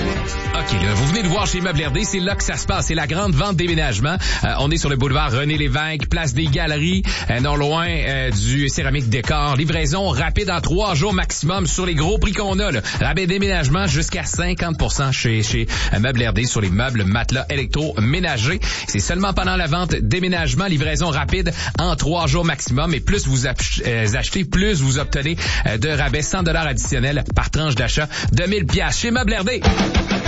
OK, là, vous venez de voir chez Meubles RD, c'est là que ça se passe. C'est la grande vente déménagement. On est sur le boulevard René-Lévesque, place des Galeries, non loin du Céramique Décor. Livraison rapide en 3 jours maximum sur les gros prix qu'on a. Là. Rabais déménagement jusqu'à 50% chez Meubles RD sur les meubles, matelas, électroménagers. C'est seulement pendant la vente déménagement, livraison rapide en 3 jours maximum. Et plus vous achetez, plus vous obtenez de rabais $100 additionnels par tranche d'achat de 1000$ chez Meubles RD.